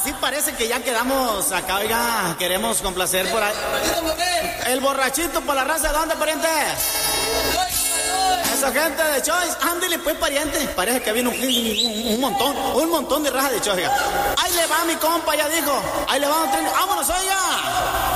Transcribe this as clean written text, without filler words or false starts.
sí parece que ya quedamos acá, oiga, queremos complacer por ahí. El borrachito por la raza, ¿de dónde, pariente? Esa gente de Choice, ándale pues, pariente. Parece que viene un montón de raza de Choice. Ahí le va mi compa, ya dijo. Ahí le va un tren. ¡Vámonos, oiga!